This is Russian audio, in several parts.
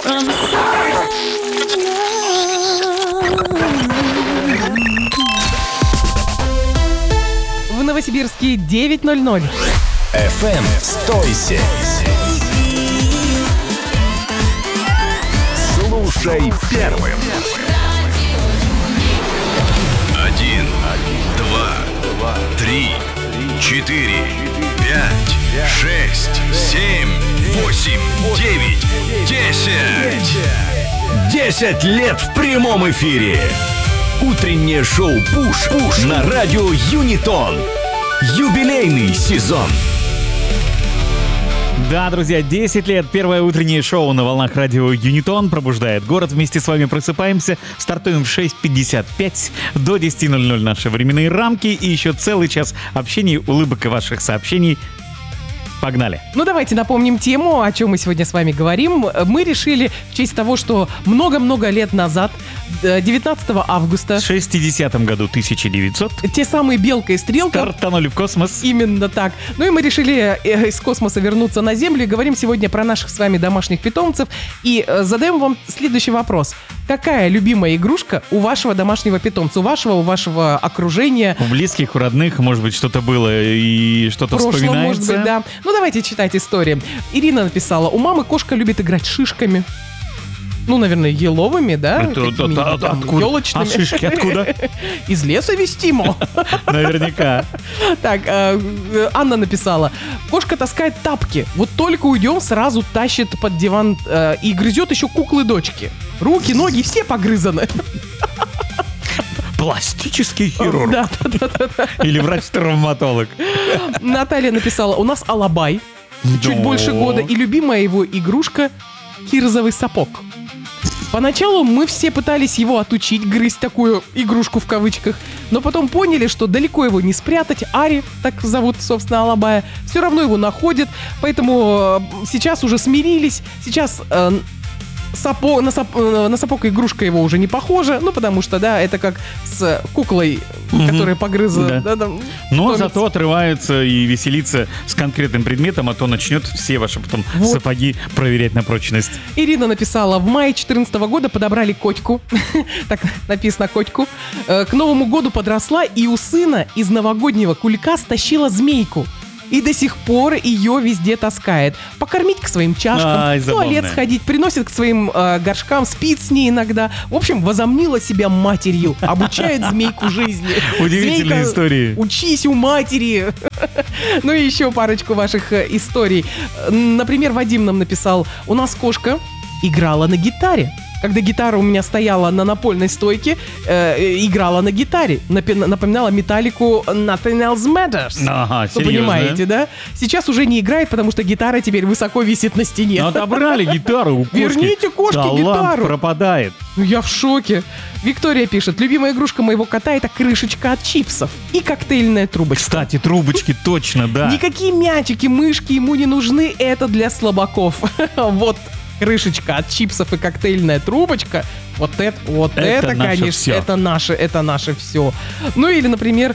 В Новосибирске 9:00. FM 107. Слушай первым. 1, 2, 3, 4, 5, 6, 7, 8, 9, 10. 10 лет в прямом эфире. Утреннее шоу «Пуш» на радио Юнитон. Юбилейный сезон. Да, друзья, 10 лет. Первое утреннее шоу на волнах радио Юнитон пробуждает город. Вместе с вами просыпаемся. Стартуем в 6:55. До 10:00 наши временные рамки. И еще целый час общений, улыбок и ваших сообщений. Погнали. Ну, давайте напомним тему, о чем мы сегодня с вами говорим. Мы решили в честь того, что много-много лет назад, 19 августа... В 60-м году 1900... Те самые Белка и Стрелка... Стартанули в космос. Именно так. Ну и мы решили из космоса вернуться на Землю и говорим сегодня про наших с вами домашних питомцев. И задаем вам следующий вопрос. Какая любимая игрушка у вашего домашнего питомца? У вашего окружения? У близких, у родных, может быть, что-то было и что-то вспоминается. Может быть, да. Ну, давайте читать истории. Ирина написала, у мамы кошка любит играть шишками. Ну, наверное, еловыми, да? Откуда? Елочными. А шишки откуда? Из леса вестимо. Наверняка. Так, Анна написала, кошка таскает тапки. Вот только уйдем, сразу тащит под диван и грызет еще куклы дочки. Руки, ноги, все погрызаны. Пластический хирург. Да. Или врач-травматолог. Наталья написала, у нас алабай, чуть больше года, и любимая его игрушка кирзовый сапог. Поначалу мы все пытались его отучить грызть такую игрушку в кавычках, но потом поняли, что далеко его не спрятать. Ари, так зовут, собственно, алабая, все равно его находит, поэтому сейчас уже смирились. Сейчас на сапог игрушка его уже не похожа, ну, потому что, да, это как с куклой, которая погрызла. Да. Но зато отрывается и веселится с конкретным предметом, а то начнет все ваши потом сапоги проверять на прочность. Ирина написала, в мае 2014 года подобрали котику, так написано котику, к Новому году подросла и у сына из новогоднего кулька стащила змейку. И до сих пор ее везде таскает. Покормить к своим чашкам, в туалет сходить, приносит к своим горшкам, спит с ней иногда. В общем, возомнила себя матерью, обучает змейку жизни. Удивительные истории. Учись у матери. Ну и еще парочку ваших историй. Например, Вадим нам написал, у нас кошка играла на гитаре. Когда гитара у меня стояла на напольной стойке, играла на гитаре. Напоминала Металлику Nothing Else Matters. Ага, вы понимаете, да? Сейчас уже не играет, потому что гитара теперь высоко висит на стене. Но отобрали гитару у кошки. Верните кошке гитару. Талант пропадает. Ну я в шоке. Виктория пишет, любимая игрушка моего кота — это крышечка от чипсов и коктейльная трубочка. Кстати, трубочки точно, да. Никакие мячики, мышки ему не нужны, это для слабаков. Вот. Крышечка от чипсов и коктейльная трубочка. Вот это конечно, все. Это наше все. Ну или, например,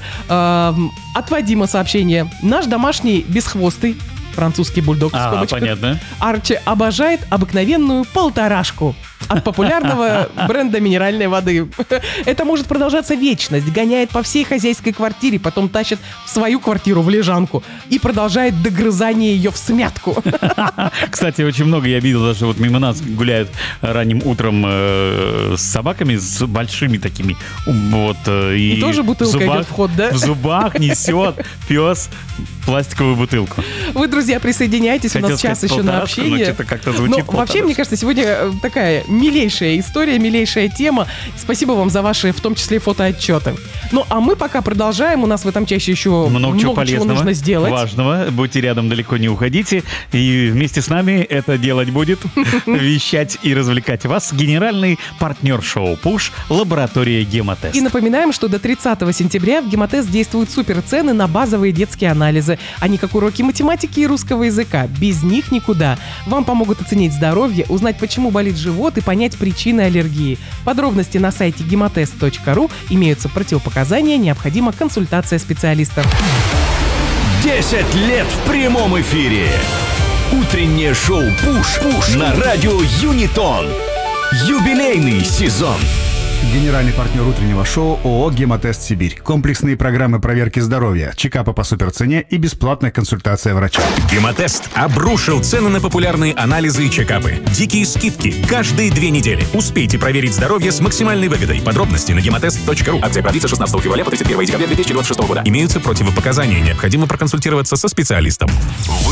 от Вадима сообщение. Наш домашний бесхвостый французский бульдог в скобочках. Понятно. Арчи обожает обыкновенную полторашку от популярного бренда минеральной воды. Это может продолжаться вечность. Гоняет по всей хозяйской квартире, потом тащит в свою квартиру в лежанку и продолжает догрызание ее в смятку. Кстати, очень много я видел, даже вот мимо нас гуляют ранним утром с собаками, с большими такими. Вот, и тоже бутылка идет в ход, да? В зубах несет пес пластиковую бутылку. Вы, друзья, присоединяйтесь. Хотел у нас час еще на общение. Но что-то как-то звучит. Вообще, мне кажется, сегодня такая милейшая история, милейшая тема. Спасибо вам за ваши, в том числе, фотоотчеты. Ну, а мы пока продолжаем. У нас в этом часе еще много чего нужно сделать. Важного. Будьте рядом, далеко не уходите. И вместе с нами это делать будет, вещать и развлекать вас генеральный партнер шоу «Пуш» лаборатория «Гемотест». И напоминаем, что до 30 сентября в «Гемотест» действуют суперцены на базовые детские анализы. Они как уроки математики и русского языка. Без них никуда. Вам помогут оценить здоровье, узнать, почему болит живот и понять причины аллергии. Подробности на сайте gemotest.ru. Имеются противопоказания, необходима консультация специалистов. 10 лет в прямом эфире. Утреннее шоу «Пуш» на радио Юнитон. Юбилейный сезон. Генеральный партнер утреннего шоу ООО «Гемотест Сибирь». Комплексные программы проверки здоровья, чекапы по суперцене и бесплатная консультация врача. Гемотест обрушил цены на популярные анализы и чекапы. Дикие скидки каждые 2 недели. Успейте проверить здоровье с максимальной выгодой. Подробности на гемотест.ру. Акция продлится 16 февраля по 31 декабря 2026 года. Имеются противопоказания. Необходимо проконсультироваться со специалистом.